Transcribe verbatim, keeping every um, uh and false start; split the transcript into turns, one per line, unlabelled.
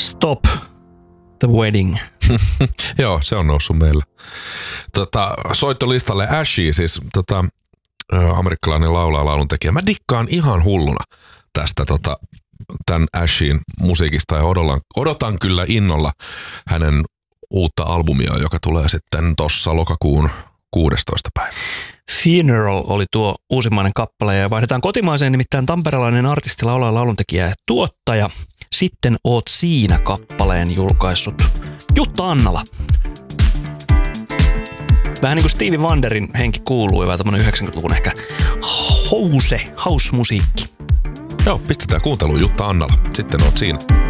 Stop the Wedding.
Joo, se on noussut meillä. Tota, soittolistalle Ashie, siis tota, amerikkalainen laulaa lauluntekijä. Mä dikkaan ihan hulluna tästä tota, tämän Ashien musiikista ja odotan, odotan kyllä innolla hänen uutta albumia, joka tulee sitten tossa lokakuun kuudestoista päivä.
Funeral oli tuo uusimmainen kappale ja vaihdetaan kotimaiseen, nimittäin tamperelainen artisti, laulaja, lauluntekijä ja tuottaja. Sitten oot siinä kappaleen julkaissut Jutta Annala. Vähän niin kuin Stevie Wonderin henki kuuluu ja vähän tämmönen yhdeksänkymmentäluvun ehkä house, house-musiikki.
Joo, pistetään kuunteluun Jutta Annala. Sitten oot siinä.